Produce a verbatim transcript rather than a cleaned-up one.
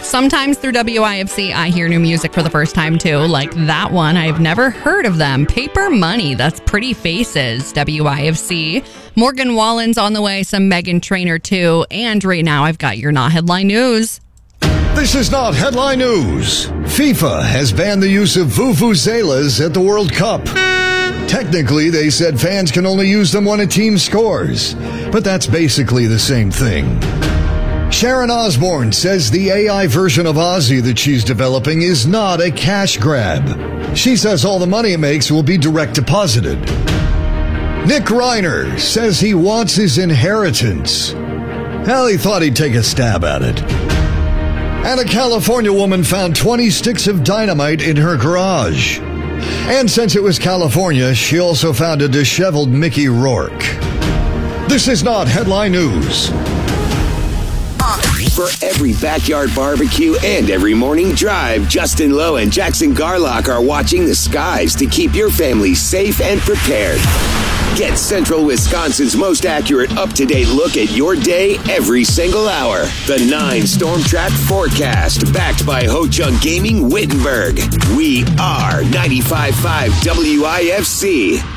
Sometimes through W I F C, I hear new music for the first time, too. Like that one, I've never heard of them. Paper Money, that's Pretty Faces, W I F C. Morgan Wallen's on the way, some Meghan Trainor, too. And right now, I've got your Not Headline News. This is not headline news. FIFA has banned the use of vuvuzelas at the World Cup. Technically, they said fans can only use them when a team scores, but that's basically the same thing. Sharon Osbourne says the A I version of Ozzy that she's developing is not a cash grab. She says all the money it makes will be direct deposited. Nick Reiner says he wants his inheritance. Hell, he thought he'd take a stab at it. And a California woman found twenty sticks of dynamite in her garage. And since it was California, she also found a disheveled Mickey Rourke. This is not headline news. For every backyard barbecue and every morning drive, Justin Lowe and Jackson Garlock are watching the skies to keep your family safe and prepared. Get Central Wisconsin's most accurate, up-to-date look at your day every single hour. The nine Storm Track Forecast, backed by Ho Chunk Gaming Wittenberg. We are ninety-five point five W I F C.